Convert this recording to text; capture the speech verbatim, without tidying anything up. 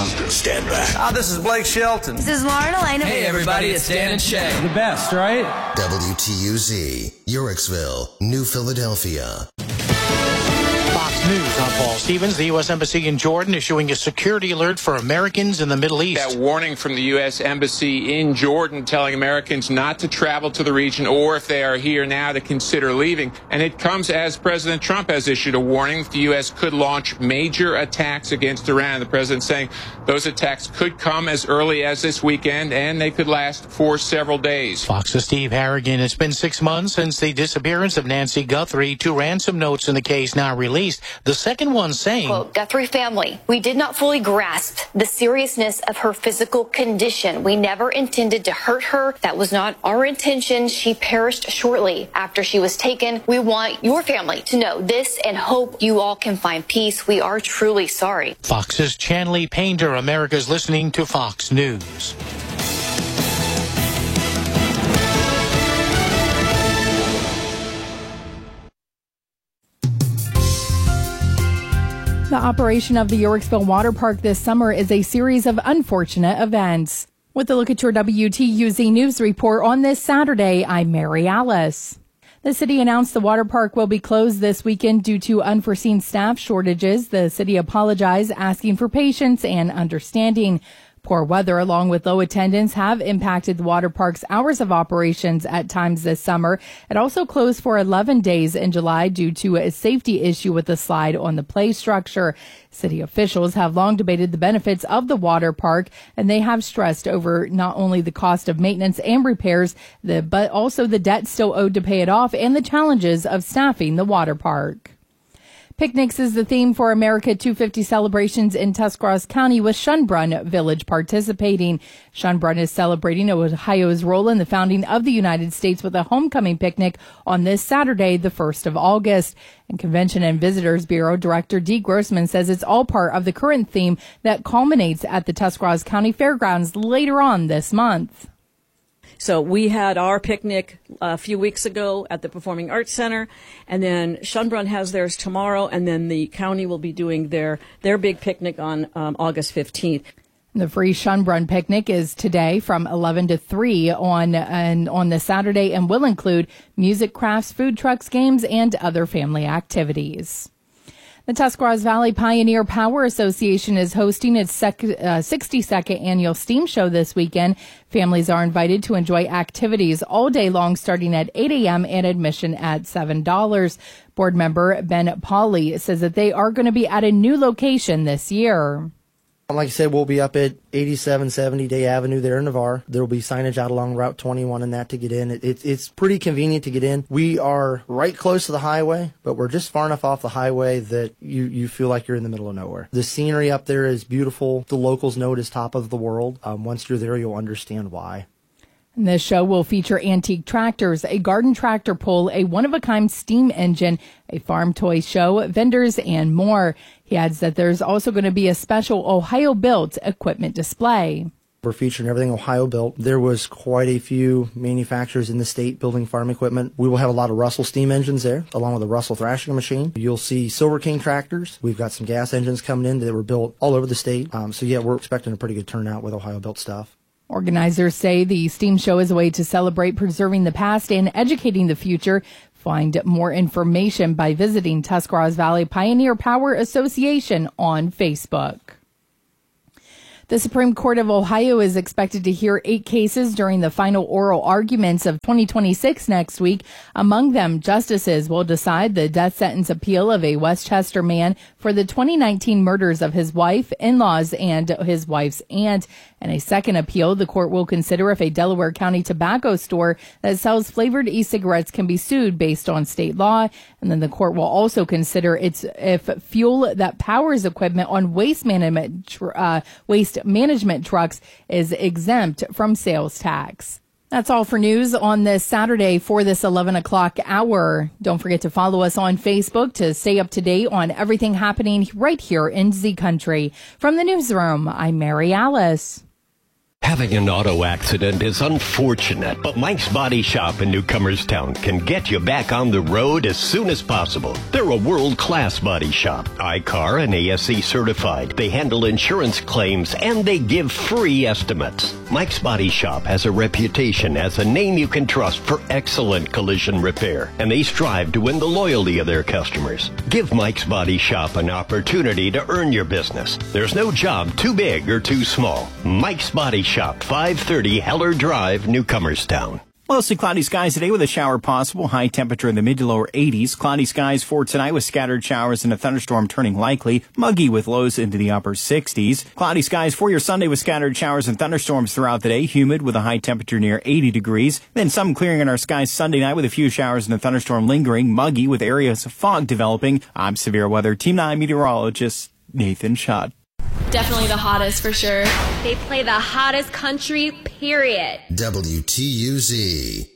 Stand back. Ah, this is Blake Shelton. This is Lauren Elena. Hey, everybody, it's Dan and Shay. The best, right? W T U Z, Uricksville, New Philadelphia. Fox News, I'm Paul Stevens. The U S Embassy in Jordan issuing a security alert for Americans in the Middle East. That warning from the U S Embassy in Jordan telling Americans not to travel to the region, or if they are here now, to consider leaving. And it comes as President Trump has issued a warning that the U S could launch major attacks against Iran. The president saying those attacks could come as early as this weekend, and they could last for several days. Fox's Steve Harrigan. It's been six months since the disappearance of Nancy Guthrie. Two ransom notes in the case now released. The second one saying, quote, Guthrie family, we did not fully grasp the seriousness of her physical condition. We never intended to hurt her. That was not our intention. She perished shortly after she was taken. We want your family to know this and hope you all can find peace. We are truly sorry. Fox's Chanley Painter. America's listening to Fox News. The operation of the Uricksville Water Park this summer is a series of unfortunate events. With a look at your W T U Z News report on this Saturday, I'm Mary Alice. The city announced the water park will be closed this weekend due to unforeseen staff shortages. The city apologized, asking for patience and understanding. Poor weather along with low attendance have impacted the water park's hours of operations at times this summer. It also closed for eleven days in July due to a safety issue with the slide on the play structure. City officials have long debated the benefits of the water park, and they have stressed over not only the cost of maintenance and repairs, the, but also the debt still owed to pay it off and the challenges of staffing the water park. Picnics is the theme for America two fifty celebrations in Tuscarawas County, with Schönbrunn Village participating. Schönbrunn is celebrating Ohio's role in the founding of the United States with a homecoming picnic on this Saturday, the first of August. And Convention and Visitors Bureau Director Dee Grossman says it's all part of the current theme that culminates at the Tuscarawas County Fairgrounds later on this month. So we had our picnic a few weeks ago at the Performing Arts Center, and then Schönbrunn has theirs tomorrow, and then the county will be doing their, their big picnic on um, August fifteenth. The free Schönbrunn picnic is today from eleven to three on and on the Saturday, and will include music, crafts, food trucks, games, and other family activities. The Tuscarawas Valley Pioneer Power Association is hosting its sec- uh, sixty-second annual STEAM show this weekend. Families are invited to enjoy activities all day long, starting at eight a.m. and admission at seven dollars. Board member Ben Pauley says that they are going to be at a new location this year. Like I said, we'll be up at eighty-seven seventy Day Avenue there in Navarre. There will be signage out along Route twenty-one and that to get in. It, it, it's pretty convenient to get in. We are right close to the highway, but we're just far enough off the highway that you, you feel like you're in the middle of nowhere. The scenery up there is beautiful. The locals know it is top of the world. Um, once you're there, you'll understand why. And this show will feature antique tractors, a garden tractor pull, a one-of-a-kind steam engine, a farm toy show, vendors, and more. He adds that there's also going to be a special Ohio-built equipment display. We're featuring everything Ohio-built. There was quite a few manufacturers in the state building farm equipment. We will have a lot of Russell steam engines there, along with a Russell thrashing machine. You'll see Silver King tractors. We've got some gas engines coming in that were built all over the state. Um, so, yeah, we're expecting a pretty good turnout with Ohio-built stuff. Organizers say the STEAM show is a way to celebrate preserving the past and educating the future. Find more information by visiting Tuscarawas Valley Pioneer Power Association on Facebook. The Supreme Court of Ohio is expected to hear eight cases during the final oral arguments of twenty twenty-six next week. Among them, justices will decide the death sentence appeal of a Westchester man for the twenty nineteen murders of his wife, in-laws, and his wife's aunt. And a second appeal, the court will consider if a Delaware County tobacco store that sells flavored e-cigarettes can be sued based on state law. And then the court will also consider its if fuel that powers equipment on waste management uh, waste management trucks is exempt from sales tax. That's all for news on this Saturday for this eleven o'clock hour. Don't forget to follow us on Facebook to stay up to date on everything happening right here in Z Country. From the newsroom, I'm Mary Alice. Having an auto accident is unfortunate, but Mike's Body Shop in Newcomerstown can get you back on the road as soon as possible. They're a world-class body shop, I C A R and A S E certified. They handle insurance claims and they give free estimates. Mike's Body Shop has a reputation as a name you can trust for excellent collision repair, and they strive to win the loyalty of their customers. Give Mike's Body Shop an opportunity to earn your business. There's no job too big or too small. Mike's Body Shop, five thirty Heller Drive, Newcomerstown. Mostly cloudy skies today with a shower possible. High temperature in the mid to lower eighties. Cloudy skies for tonight with scattered showers and a thunderstorm turning likely. Muggy with lows into the upper sixties. Cloudy skies for your Sunday with scattered showers and thunderstorms throughout the day. Humid with a high temperature near eighty degrees. Then some clearing in our skies Sunday night with a few showers and a thunderstorm lingering. Muggy with areas of fog developing. I'm Severe Weather Team nine meteorologist Nathan Schott. Definitely the hottest for sure. They play the hottest country, period. W T U Z.